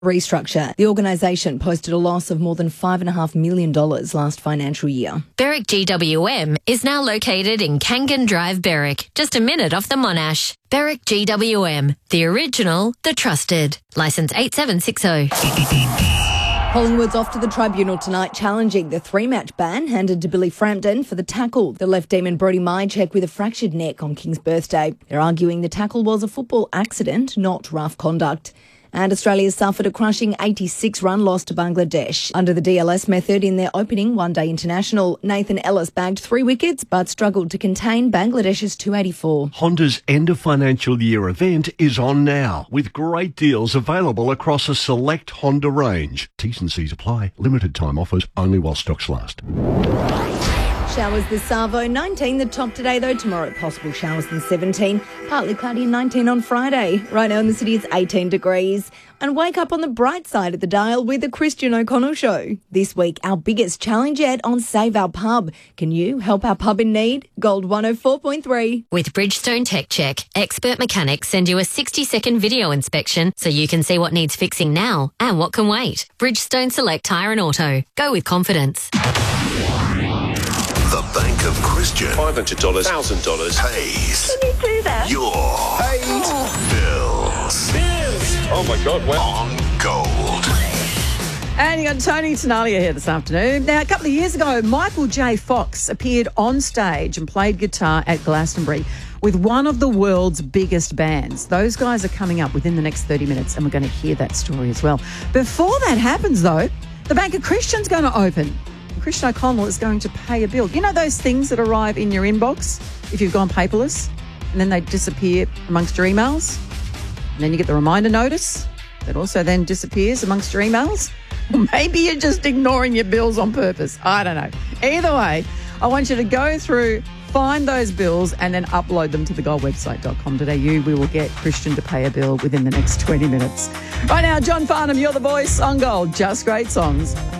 restructure. The organisation posted a loss of more than $5.5 million last financial year. Berwick GWM is now located in Kangan Drive, Berwick, just a minute off the Monash. Berwick GWM, the original, the trusted. Licence 8760. Collingwood's off to the tribunal tonight challenging the 3-match ban handed to Billy Frampton for the tackle that left Demon Brody Mychek with a fractured neck on King's birthday. They're arguing the tackle was a football accident, not rough conduct. And Australia suffered a crushing 86-run loss to Bangladesh. Under the DLS method in their opening one-day international, Nathan Ellis bagged 3 wickets but struggled to contain Bangladesh's 284. Honda's end of financial year event is on now, with great deals available across a select Honda range. T's and C's apply. Limited time offers only while stocks last. Showers this Savo, 19 the top today though. Tomorrow possible showers and 17. Partly cloudy and 19 on Friday. Right now in the city it's 18 degrees. And wake up on the bright side of the dial with the Christian O'Connell Show. This week our biggest challenge yet on Save Our Pub. Can you help our pub in need? Gold 104.3. With Bridgestone Tech Check, expert mechanics send you a 60-second video inspection so you can see what needs fixing now and what can wait. Bridgestone Select Tyre and Auto. Go with confidence. The Bank of Christian. $500, $1,000. Pays. Can you do that? Your bills. Oh my God, wow. On Gold. And you got Tony Tenalia here this afternoon. Now, a couple of years ago, Michael J. Fox appeared on stage and played guitar at Glastonbury with one of the world's biggest bands. Those guys are coming up within the next 30 minutes, and we're going to hear that story as well. Before that happens, though, the Bank of Christian's going to open. Christian O'Connell is going to pay a bill. You know those things that arrive in your inbox if you've gone paperless and then they disappear amongst your emails? And then you get the reminder notice that also then disappears amongst your emails? Or maybe you're just ignoring your bills on purpose. I don't know. Either way, I want you to go through, find those bills and then upload them to thegoldwebsite.com.au. We will get Christian to pay a bill within the next 20 minutes. Right now, John Farnham, you're the voice on Gold. Just great songs.